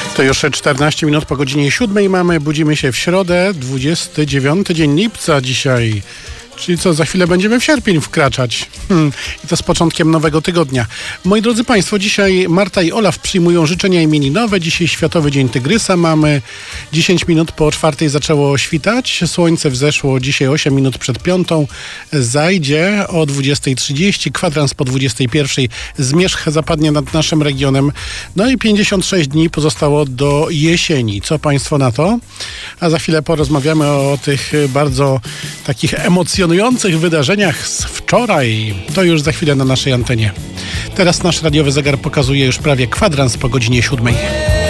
To już 14 minut po godzinie 7 mamy. Budzimy się w środę, 29 dzień lipca dzisiaj. Czyli co, za chwilę będziemy w sierpień wkraczać. I to z początkiem nowego tygodnia. Moi drodzy Państwo, dzisiaj Marta i Olaf przyjmują życzenia imieninowe. Dzisiaj Światowy Dzień Tygrysa mamy. 10 minut po 4 zaczęło świtać. Słońce wzeszło dzisiaj 8 minut przed 5. Zajdzie o 20:30. Kwadrans po 21:00. Zmierzch zapadnie nad naszym regionem. No i 56 dni pozostało do jesieni. Co Państwo na to? A za chwilę porozmawiamy o tych bardzo takich emocjonujących wydarzeniach z wczoraj. To już za chwilę na naszej antenie. Teraz nasz radiowy zegar pokazuje już prawie kwadrans po godzinie 7.